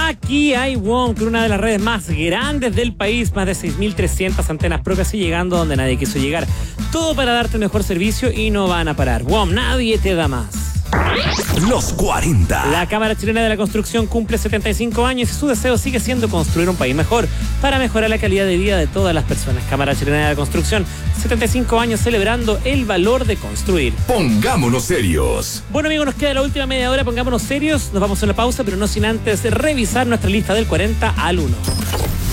Aquí hay WOM, con una de las redes más grandes del país, más de 6.300 antenas propias y llegando donde nadie quiso llegar. Todo para darte el mejor servicio y no van a parar. WOM, nadie te da más. Los 40. La Cámara Chilena de la Construcción cumple 75 años y su deseo sigue siendo construir un país mejor para mejorar la calidad de vida de todas las personas. Cámara Chilena de la Construcción, 75 años celebrando el valor de construir. Pongámonos serios. Bueno, amigos, nos queda la última media hora, pongámonos serios. Nos vamos a una pausa, pero no sin antes revisar nuestra lista del 40 al 1.